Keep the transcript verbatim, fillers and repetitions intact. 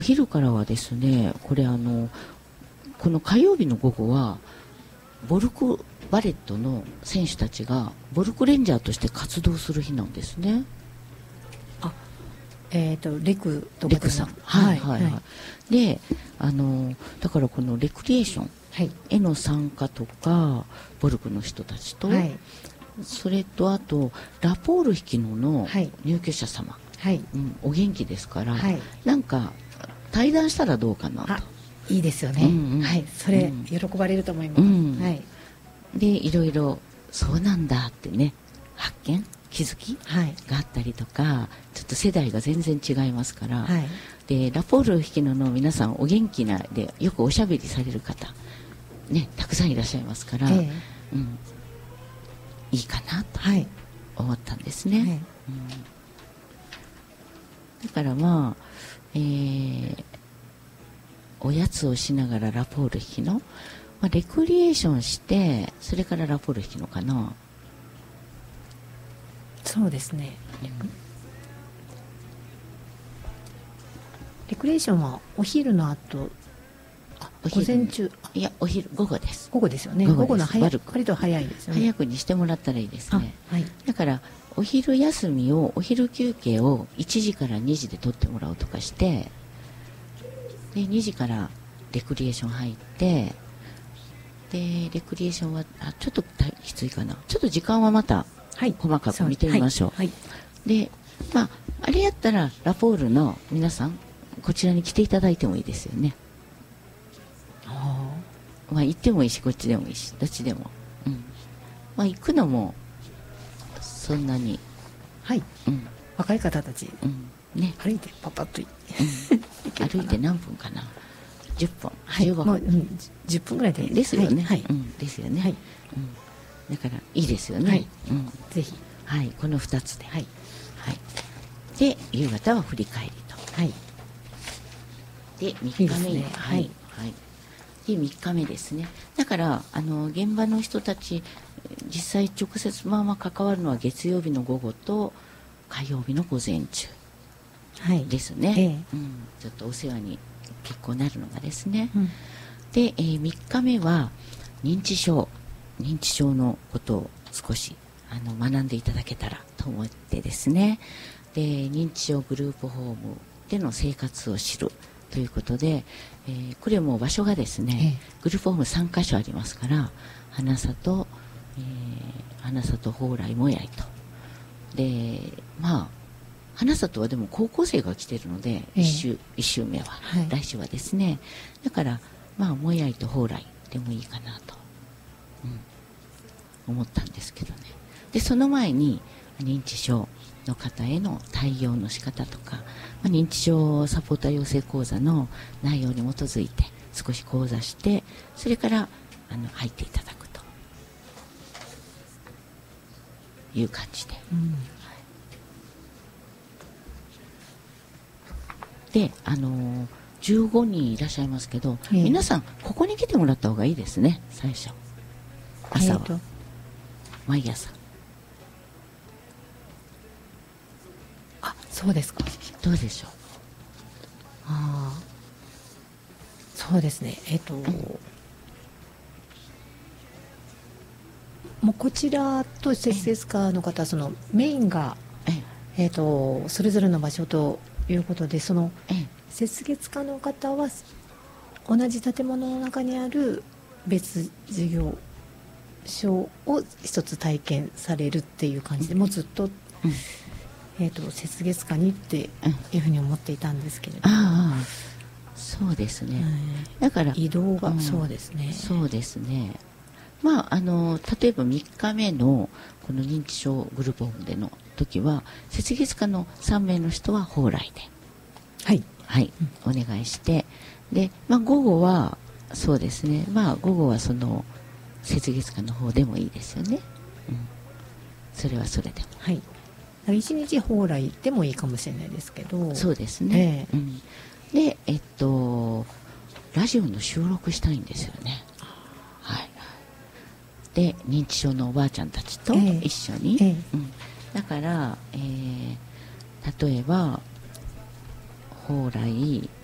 昼からはですね、これあのこの火曜日の午後はボルクバレットの選手たちがボルクレンジャーとして活動する日なんですね。 あ、えっ、ー、とレクとかレクさん、はいはいはい、はい、であのだからこのレクリエーションへの参加とか、ボルクの人たちと、はい、それとあとラポール引き野の入居者様、はい、うん、お元気ですから、はい、なんか対談したらどうかなと。 いいですよね、うんうん、はい、それ、うん、喜ばれると思います、うん、はい、 でいろいろそうなんだってね、発見気づきがあったりとか、はい、ちょっと世代が全然違いますから、はい、でラポール引き野の皆さんお元気なでよくおしゃべりされる方、ね、たくさんいらっしゃいますから、ええ、うん、いいかなと思ったんですね、はい、うん、だからまあ、えー、おやつをしながらラポール引き野、まあ、レクリエーションしてそれからラポール引き野かな。 そうですね、うん、レクリエーションはお昼の後、午前中、 いやお昼午後です。 午後ですよね。午後の早く割と早いですよね。 早くにしてもらったらいいですね、はい、だからお昼休みをお昼休憩をいちじからにじで取ってもらうとかして、でにじからレクリエーション入って、でレクリエーションはあちょっときついかな、ちょっと時間はまた細かく見てみましょう、はいはい、でまああれやったらラポールの皆さんこちらに来ていただいてもいいですよね。まあ行ってもいいしこっちでもいいしどっちでも、うん、まあ行くのもそんなに、 はい、うん、若い方たち、うんね、歩いてパパッと、うん、 歩いて何分かな、じゅっぷん、はい、じゅうごふん、 うん、じゅっぷんぐらいでですよね、 はい、 うん、ですよね、はい、うん、だからいいですよね、はい、うん、 ぜひ、 はい、このふたつで、はいはい、で夕方は振り返りと、はい、でみっかめに、ね、はい、はい、でみっかめですね。だからあの現場の人たち実際直接まあまあ関わるのは月曜日の午後と火曜日の午前中ですね、はい、ええ、うん、ちょっとお世話に結構なるのがですね、うん、で、えー、みっかめは認知症認知症のことを少しあの学んでいただけたらと思ってですね、で認知症グループホームでの生活を知るということで、えー、これも場所がですね、ええ、グループホームさんかしょありますから、花里、えー、花里蓬莱もやいと、でまあ花里はでも高校生が来てるので、ええ、1, 週いっ週目は、はい、来週はですね、だからまあもやいと蓬莱でもいいかなと、うん、思ったんですけどね。でその前に認知症の方への対応の仕方とか、まあ、認知症サポーター養成講座の内容に基づいて少し講座して、それからあの入っていただくという感じで、うん、はい、であのー、じゅうごにんいらっしゃいますけど、えー、皆さんここに来てもらった方がいいですね。最初朝は、えー、毎朝。 そうですか。 どうでしょう。 ああ、そうですね。えっと、うん、もうこちらと施設課の方、そのメインがえっとそれぞれの場所ということで、その設月課の方は同じ建物の中にある別事業所を一つ体験されるっていう感じで、もうずっと。うん、えー、と雪月花にっていうふうに思っていたんですけれども、 ああそうですね、だから移動が、 うん、 そうですねそうですね、まああの例えばみっかめのこの認知症グループホームでの時は雪月花のさんめいの人は蓬莱ではい、 はい、うん、お願いして、で、まあ、午後はそうですね、まあ午後はその雪月花の方でもいいですよね、うん、それはそれでも、 はい、一日蓬莱でもいいかもしれないですけど、 そうですね、えーうん、でえっとラジオの収録したいんですよね、はい、で認知症のおばあちゃんたちと一緒に、えーえーうん、だから、えー、例えば蓬莱